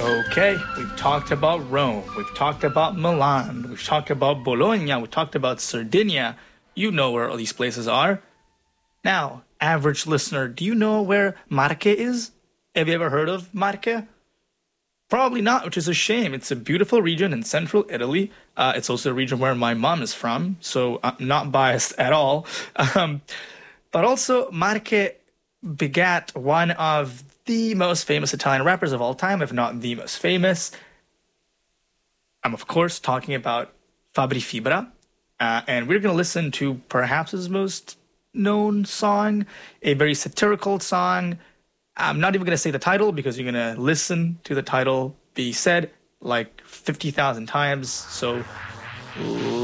Okay, we've talked about Rome, we've talked about Milan, we've talked about Bologna, we've talked about Sardinia. You know where all these places are. Now, average listener, do you know where Marche is? Have you ever heard of Marche? Probably not, which is a shame. It's a beautiful region in central Italy. It's also a region where my mom is from, so I'm not biased at all. Um, but also, Marche begat one of the most famous Italian rappers of all time, if not the most famous. I'm, of course, talking about Fabri Fibra. And we're going to listen to perhaps his most known song, a very satirical song. I'm not even going to say the title because you're going to listen to the title be said like 50,000 times. So